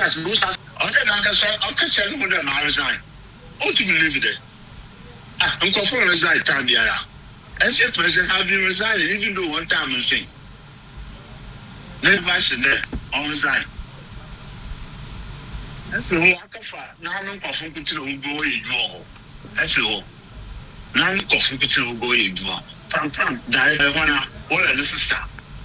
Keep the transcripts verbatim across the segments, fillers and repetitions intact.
That's most of the Lancaster. I'll catch you with them. I resign. How do you believe it? I'm going to resign time here. As a president, I've been resigning, even though one time I'm saying. Never there on resign. That's the whole Akafa. Now I'm going to go in. That's all. Now I'm going to go in. From from die wanna all the sister.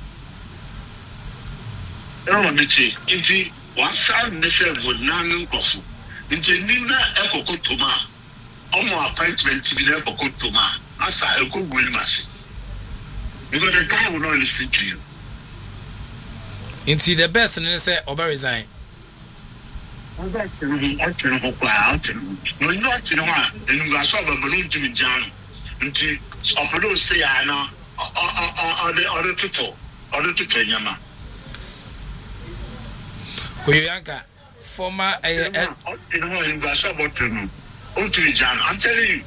No me chi inti one side me say would na nkofo. Inti ni na ekokotoma. Omo appointment bi na ekokotoma. Asa eko Wilmas. Because the guy will not listen to you. Inti the best and say oba resign. Actually, actually, no, not in one. And you are so balloon to me, John. Inti Opolo say I know or the other people, other people, Yama. Kuyanka, former you know, in Gasabotum, Ultimate John, I'm telling you.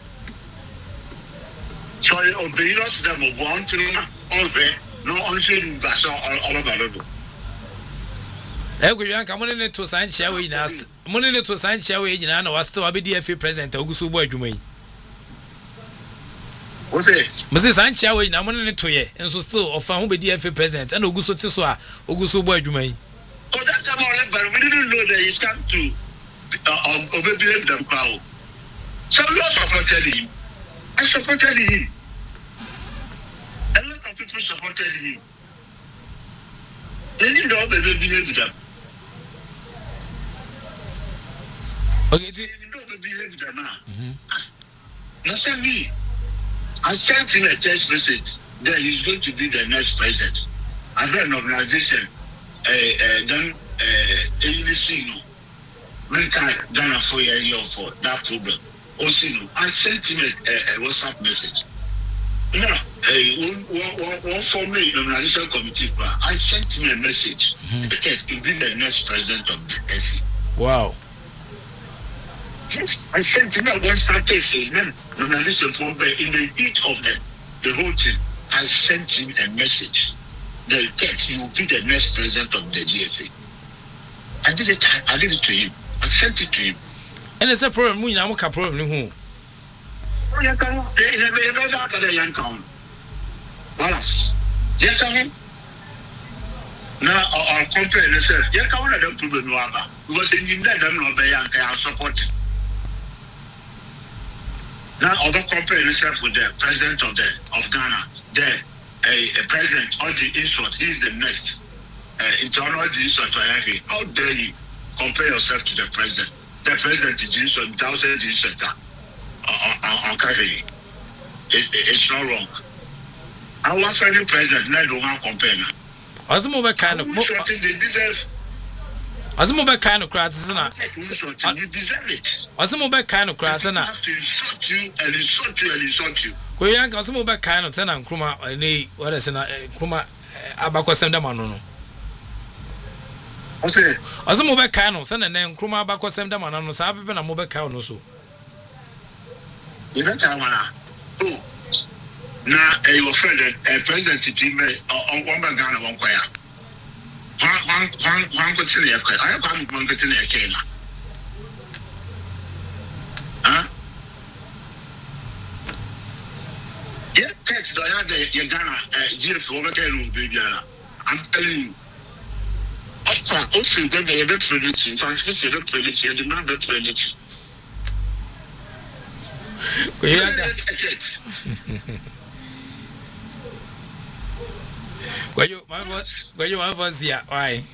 Sorry, obey us, them will want to know all there, no answer in Gasa or Olabado. Kuyanka, money to sign Shawi last, money to sign Shawi, and I was still a B D F A president, Augusto Boy. What's it? Missus Sanchawi, now money to ye, and so still of found B D F A president, and Augusto Tiswa, Augusto Boy Jumay. Oh, that's about it, but we didn't know that he's come to overbehave the crowd. So we also supported him. I supported him. A lot of people supported him. They didn't know they behaved them. Okay, they didn't know they behaved them now. Not me. I sent him a text message that he's going to be the next president. I got an organization, uh, uh, then uh, Elisino, when I done a four year for that program. Also, I sent him a, a, a WhatsApp message. No, uh, one, one, one for me, the organization committee, I sent him a message mm-hmm. to be the next president of the F A. Wow. Yes, I sent him a WhatsApp message. Then the organization in the heat of the, the whole thing, I sent him a message that he will be the next president of the G F A. I did it. I did it to him. I sent it to him. And it's a problem. We now have a problem. Who? Oh, you can. They never got that. They can't come. Balance. You can. Now, I'll compare yourself. You can't have a problem. Because in the end, I'm not there. I support it. Now, other compare yourself with the president of the of Ghana, the a, a president of the insult. He's the next. Uh, internal the insult. How dare you compare yourself to the president? The president is insult. Thousand insult. On carry. It's not wrong. I want any president. Now, don't want to compare. As a mobile kind of. They deserve. As a mobile kind of crowd, isn't it? You deserve it. As a mobile kind of crowd, isn't it? Have to insult you and insult you and insult you. Koyanka, as a mobile kind of tenant, Kruma, any what is in a Kruma Abaco Sendamano. What's it? As a mobile kind of send a name, Kruma Abaco Sendamano, Sabi and a mobile count also. You don't have one. Oh, now a friend, a president, team on one Ghana, one choir. One, one, one continue. I have one continue. Huh? Yeah, text the Ghana, G F over there. I'm telling you. After also, then they are not producing. So I'm supposed to not produce. You do not not produce. Why you my voice? Why you my voice here? Why?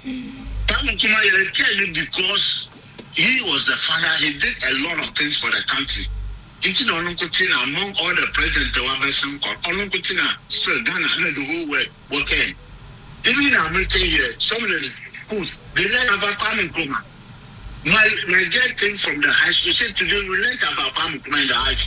Because he was the father, he did a lot of things for the country. Among all the presidents, the one person called Olunkutina, so Ghana and the whole world working. Even in America here, some of the schools they learn about Kwame Nkrumah. My my girl came from the high school. She said today we learned about Kwame Nkrumah in the high school.